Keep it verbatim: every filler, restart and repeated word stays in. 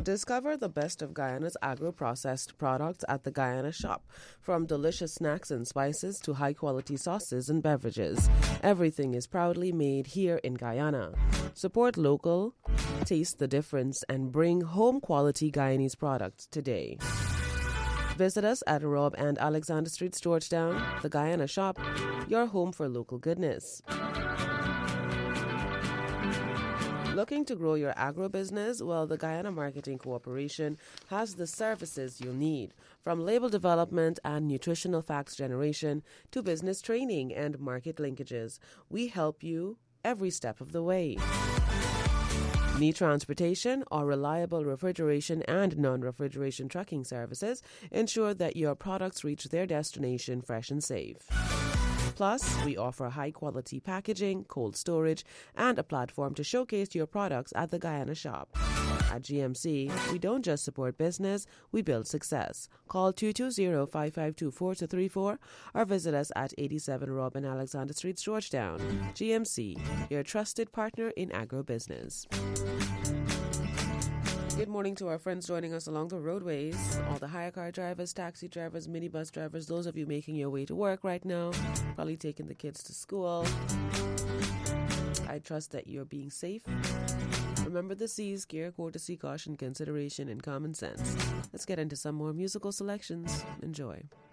Discover the best of Guyana's agro-processed products at the Guyana Shop. From delicious snacks and spices to high-quality sauces and beverages, everything is proudly made here in Guyana. Support local, taste the difference, and bring home-quality Guyanese products today. Visit us at Rob and Alexander Street, Georgetown, the Guyana Shop, your home for local goodness. Looking to grow your agro-business? Well, the Guyana Marketing Corporation has the services you'll need, from label development and nutritional facts generation to business training and market linkages. We help you every step of the way. Need transportation or reliable refrigeration and non-refrigeration trucking services? Ensure that your products reach their destination fresh and safe. Plus, we offer high-quality packaging, cold storage, and a platform to showcase your products at the Guyana Shop. At G M C, we don't just support business, we build success. Call two two zero, five five two, four two three four or visit us at eighty-seven Robin Alexander Street, Georgetown. G M C, your trusted partner in agro-business. Good morning to our friends joining us along the roadways, all the hire car drivers, taxi drivers, minibus drivers, those of you making your way to work right now, probably taking the kids to school. I trust that you're being safe. Remember the C's: care, courtesy, caution, consideration, and common sense. Let's get into some more musical selections. Enjoy.